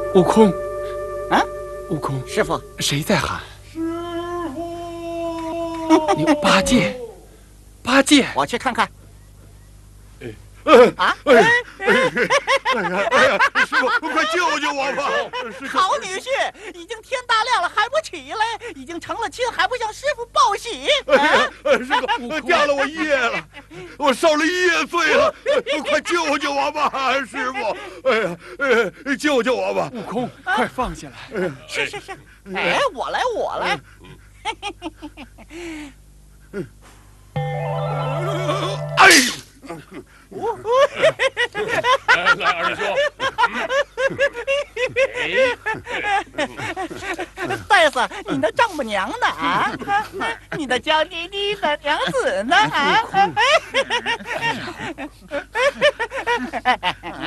悟空， 啊， 悟空， 师傅， 谁在喊？ 师傅， 你八戒，八戒， 我去看看。啊！ 哎呀，师傅，快救救我吧！ 好女婿，已经天大亮了还不起来，已经成了亲还不向师傅报喜。 哎呀，师傅，掉了我业了，我受了业罪了，快救救我吧，师傅！哎呀，救救我吧！ 悟空，快放下来！ 是，哎，我来。 哎呦！ 来，二师兄。 戴子，你的丈母娘呢？啊，你的娇滴滴的娘子呢？啊！